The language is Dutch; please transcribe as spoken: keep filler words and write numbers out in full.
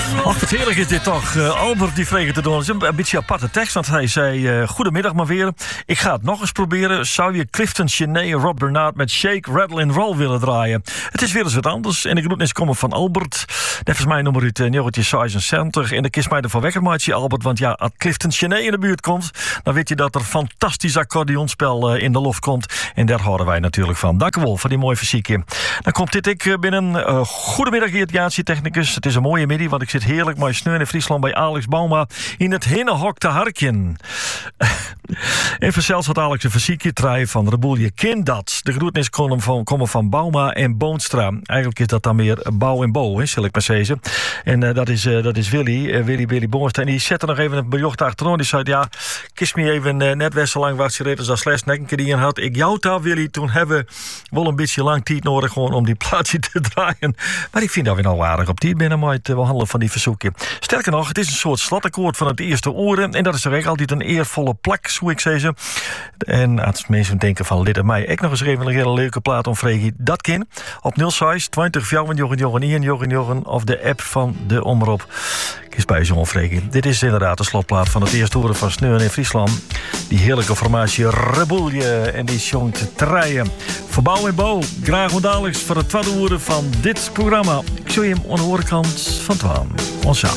Ach, wat heerlijk is dit toch. Uh, Albert die vreeg te doen. Het is een, een beetje een aparte tekst, want hij zei... Uh, goedemiddag maar weer. Ik ga het nog eens proberen. Zou je Clifton Chene en Rob Bernard met Shake, Rattle and Roll willen draaien? Het is weer eens wat anders. En de groetnis komen van Albert. Net is mijn nummer uit uh, negentien zesenzeventig. En de kist mij ervan wekker, maatje Albert. Want ja, als Clifton Chene in de buurt komt... dan weet je dat er fantastisch accordeonspel uh, in de loft komt. En daar houden wij natuurlijk van. Dank u wel voor die mooie fysiekje. Dan komt dit ik uh, binnen. Uh, goedemiddag, Geert Jaatje, technicus. Het is een mooie middag, want ik zit heerlijk met sneeuw in Friesland bij Alex Bauma in het Hinnehok te harkjen. En vanzelfs had Alex een fysiekje draaien van Reboelje Kind dat. De groetnis komen van, komen van Bauma en Boonstra. Eigenlijk is dat dan meer Bouw en Bo, hè, zal ik maar zeggen. En uh, dat, is, uh, dat is Willy, uh, Willy, Willy Boonstra. En die zette nog even een bericht achterom. Die zei, ja, kies me even uh, net best zo lang wat ze reden als slechts nekken die in had. Ik jou daar, Willy, toen hebben we wel een beetje lang tijd nodig gewoon om die plaatsje te draaien. Maar ik vind dat weer nou aardig op die binnen maar het wel handelen van die verzoekje. Sterker nog, het is een soort slotakkoord van het eerste oren. En dat is toch echt altijd een eervolle plak, zo ik zei ze. En als mensen denken van lid en mij, ik nog eens even een hele leuke plaat om Fregie dat kin. Op nul zes twintig vier Jochen Jochen één Jochen Jochen of de app van de Omroep. Kies bij zo'n Fregie. Dit is inderdaad de slotplaat van het eerste oren van Sneeuw in Friesland. Die heerlijke formatie Reboelje en die jongt treien. Voor Bouw en Bo, graag en dadelijks voor het tweede oren van dit programma. Ik zie je hem aan de overkant van Twaan. Ons